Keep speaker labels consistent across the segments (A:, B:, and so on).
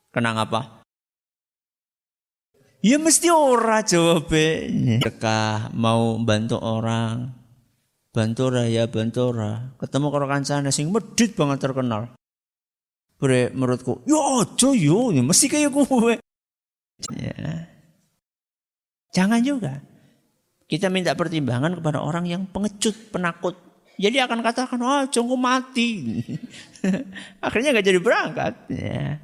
A: Kenang apa? Ya mesti ora jawabnya. Dekah mau bantu orang, bantu ora ya bantu ora. Ketemu karo kancane sing medhit banget terkenal. Bre menurutku, yo aja yo, mesti kaya kowe. Ya. Jangan juga. Kita minta pertimbangan kepada orang yang pengecut, penakut. Jadi akan katakan, jangan mati. Akhirnya gak jadi berangkat. Ya.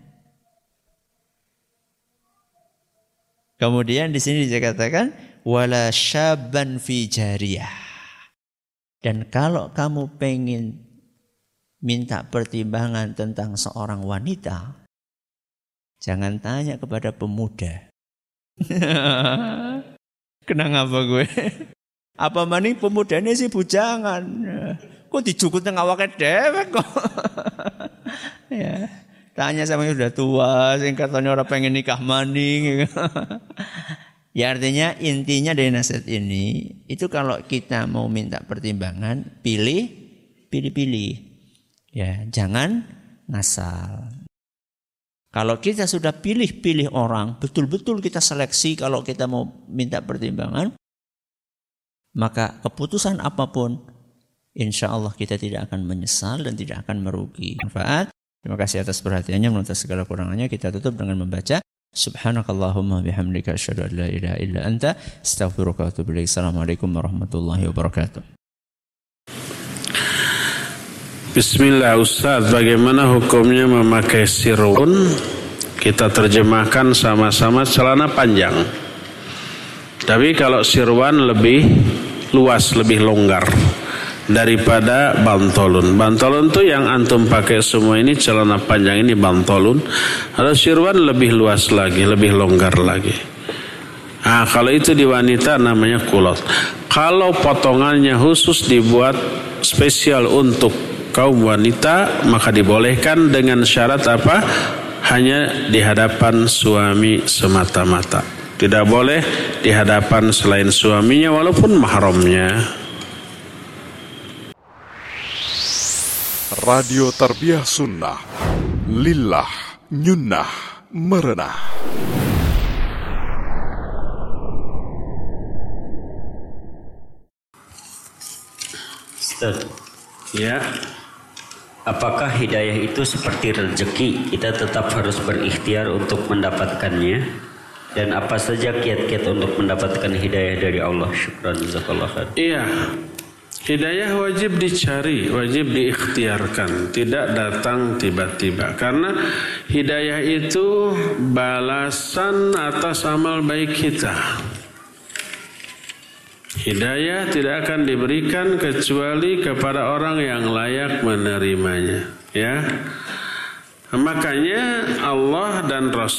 A: Kemudian di sini dikatakan, wala syaban fi jariyah. Dan kalau kamu pengen minta pertimbangan tentang seorang wanita, jangan tanya kepada pemuda. Kenang apa gue? Apa maning pemudanya sih bujangan? Kok dijukut nang awake dhewek kok? Ya, tanya sama yang sudah tua, sing katanya orang pengen nikah maning. Ya artinya intinya dari nasihat ini itu kalau kita mau minta pertimbangan, pilih. Ya, jangan ngasal. Kalau kita sudah pilih orang, betul-betul kita seleksi kalau kita mau minta pertimbangan, maka keputusan apapun, insya Allah kita tidak akan menyesal dan tidak akan merugi. Manfaat. Terima kasih atas perhatiannya, menurut segala kurangannya. Kita tutup dengan membaca Subhanakallahumma bihamdika asyhadu an la ilaha illa anta astaghfiruka wa atubu ilaik. Assalamualaikum warahmatullahi wabarakatuh.
B: Bismillah Ustaz, bagaimana hukumnya memakai sirwun? Kita terjemahkan sama-sama celana panjang. Tapi kalau sirwan lebih luas, lebih longgar daripada bantolun. Bantolun tuh yang antum pakai semua ini, celana panjang ini bantolun. Kalau sirwan lebih luas lagi, lebih longgar lagi. Kalau itu di wanita namanya kulot. Kalau potongannya khusus dibuat spesial untuk kaum wanita, maka dibolehkan dengan syarat apa? Hanya di hadapan suami semata-mata. Tidak boleh di hadapan selain suaminya walaupun mahramnya.
C: Radio Tarbiyah Sunnah, lillah, nyunnah, merenah.
D: Ustaz,
B: Ya.
D: apakah hidayah itu seperti rezeki? Kita tetap harus berikhtiar untuk mendapatkannya. Dan apa saja kiat-kiat untuk mendapatkan hidayah dari Allah? Syukran, jazakallah khair.
B: Iya. Hidayah wajib dicari, wajib diikhtiarkan, tidak datang tiba-tiba. Karena hidayah itu balasan atas amal baik kita. Hidayah tidak akan diberikan kecuali kepada orang yang layak menerimanya. Ya, makanya Allah dan Rasul